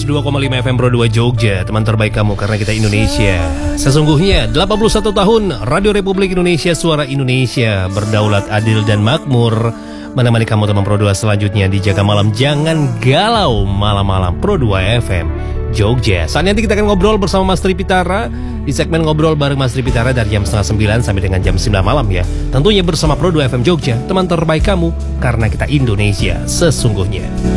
102,5 FM Pro 2 Jogja, teman terbaik kamu karena kita Indonesia. Sesungguhnya 81 tahun Radio Republik Indonesia, Suara Indonesia, berdaulat, adil dan makmur, menemani kamu teman Pro 2 selanjutnya di Jaga Malam. Jangan galau malam-malam, Pro 2 FM Jogja. Saat nanti kita akan ngobrol bersama Mas Tripitara di segmen ngobrol bareng Mas Tripitara dari jam 8:30 sampai dengan jam 9 malam ya. Tentunya bersama Pro 2 FM Jogja, teman terbaik kamu karena kita Indonesia sesungguhnya.